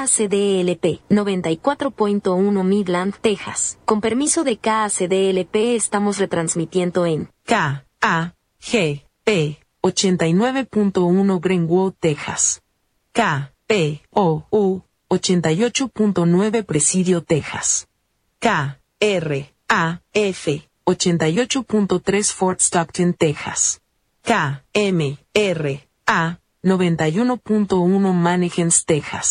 KACDLP 94.1 Midland, Texas. Con permiso de KACDLP estamos retransmitiendo en KAGP 89.1 Greenwood, Texas. KPOU 88.9 Presidio, Texas. KRAF 88.3 Fort Stockton, Texas. KMRA 91.1 Mannequins, Texas.